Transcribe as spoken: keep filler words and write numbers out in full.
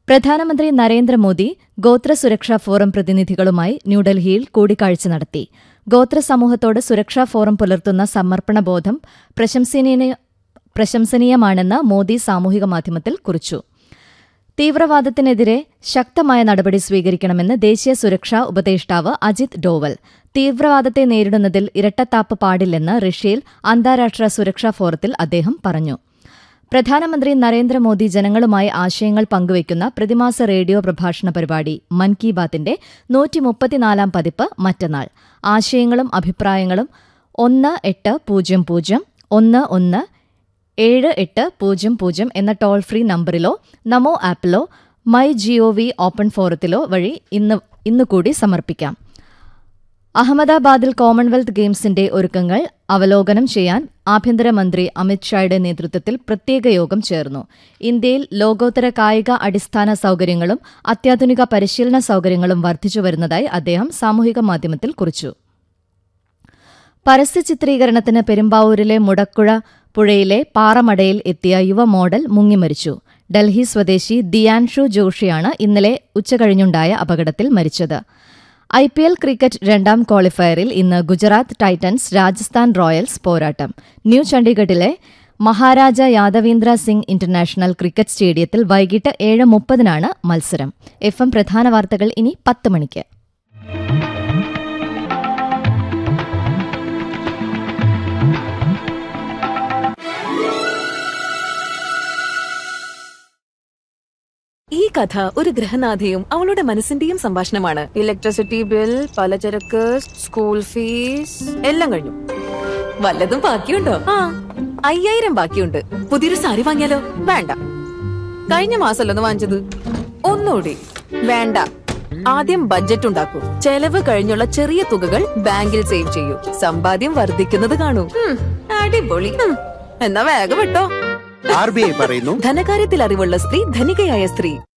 പ്രധാനമന്ത്രി നരേന്ദ്രമോദി ഗോത്ര സുരക്ഷാ ഫോറം പ്രതിനിധികളുമായി ന്യൂഡൽഹിയിൽ കൂടിക്കാഴ്ച നടത്തി. ഗോത്ര സമൂഹത്തോട് സുരക്ഷാ ഫോറം പുലർത്തുന്ന സമർപ്പണബോധം പ്രശംസനീയ പ്രശംസനീയമാണെന്ന് മോദി സാമൂഹിക മാധ്യമത്തിൽ കുറിച്ചു. തീവ്രവാദത്തിനെതിരെ ശക്തമായ നടപടി സ്വീകരിക്കണമെന്ന് ദേശീയ സുരക്ഷാ ഉപദേഷ്ടാവ് അജിത് ഡോവൽ. തീവ്രവാദത്തെ നേരിടുന്നതിൽ ഇരട്ടത്താപ്പ് പാടില്ലെന്ന് റഷ്യയിൽ അന്താരാഷ്ട്ര സുരക്ഷാ ഫോറത്തിൽ അദ്ദേഹം പറഞ്ഞു. പ്രധാനമന്ത്രി നരേന്ദ്രമോദി ജനങ്ങളുമായി ആശയങ്ങൾ പങ്കുവയ്ക്കുന്ന പ്രതിമാസ റേഡിയോ പ്രഭാഷണ പരിപാടി മൻ കി ബാത്തിന്റെ നൂറ്റി മുപ്പത്തിനാലാം പതിപ്പ് മറ്റന്നാൾ. ആശയങ്ങളും അഭിപ്രായങ്ങളും ഒന്ന് എട്ട് പൂജ്യം പൂജ്യം ഒന്ന് ഒന്ന് ഏഴ് എട്ട് പൂജ്യം പൂജ്യം എന്ന toll free നമ്പറിലോ Namo ആപ്പിലോ my G O V open ഫോറത്തിലോ വഴി ഇന്ന് ഇന്നുകൂടി സമർപ്പിക്കാം. അഹമ്മദാബാദിൽ കോമൺവെൽത്ത് ഗെയിംസിന്റെ ഒരുക്കങ്ങൾ അവലോകനം ചെയ്യാൻ ആഭ്യന്തരമന്ത്രി അമിത്ഷായുടെ നേതൃത്വത്തിൽ പ്രത്യേക യോഗം ചേർന്നു. ഇന്ത്യയിൽ ലോകോത്തര കായിക അടിസ്ഥാന സൌകര്യങ്ങളും അത്യാധുനിക പരിശീലന സൌകര്യങ്ങളും വർദ്ധിച്ചുവരുന്നതായി അദ്ദേഹം സാമൂഹിക മാധ്യമത്തിൽ കുറിച്ചു. പരസ്യ ചിത്രീകരണത്തിന് പെരുമ്പാവൂരിലെ മുടക്കുഴ പുഴയിലെ പാറമടയിൽ എത്തിയ യുവ മോഡൽ മുങ്ങിമരിച്ചു. ഡൽഹി സ്വദേശി ദിയാൻഷു ജോഷിയാണ് ഇന്നലെ ഉച്ചകഴിഞ്ഞുണ്ടായ അപകടത്തിൽ മരിച്ചത്. ഐ പി എൽ ക്രിക്കറ്റ് രണ്ടാം ക്വാളിഫയറിൽ ഇന്ന് ഗുജറാത്ത് ടൈറ്റൻസ് രാജസ്ഥാൻ റോയൽസ് പോരാട്ടം. New ചണ്ഡീഗഡിലെ Maharaja Yadavindra Singh international cricket സ്റ്റേഡിയത്തിൽ വൈകിട്ട് ഏഴ് മുപ്പതിനാണ് മത്സരം. എഫ് എം പ്രധാന വാർത്തകൾ ഇനി പത്ത് മണിക്ക്. ഈ കഥ ഒരു ഗൃഹനാഥയും അവളുടെ മനസ്സിന്റെയും സംഭാഷണമാണ്. ഇലക്ട്രിസിറ്റി ബിൽ, പലചരക്ക്, സ്കൂൾ ഫീസ് എല്ലാം കഴിഞ്ഞു. വല്ലതും ബാക്കിയുണ്ടോ? ആ, അയ്യായിരം ബാക്കിയുണ്ട്. പുതിയൊരു സാരി വാങ്ങിയാലോ? വേണ്ട. കഴിഞ്ഞ മാസമല്ലൊന്ന് വാങ്ങിച്ചത്. ഒന്നുകൂടി വേണ്ട. ആദ്യം ബഡ്ജറ്റ് ഉണ്ടാക്കൂ. ചെലവ് കഴിഞ്ഞുള്ള ചെറിയ തുകകൾ ബാങ്കിൽ സേവ് ചെയ്യൂ. സമ്പാദ്യം വർദ്ധിക്കുന്നത് കാണൂ. അടിപൊളി. എന്നാ വേഗം വിട്ടോ. ആർ ബി ഐ പറയുന്നു, ധനകാര്യത്തിൽ അറിവുള്ള സ്ത്രീ ധനികയായ സ്ത്രീ.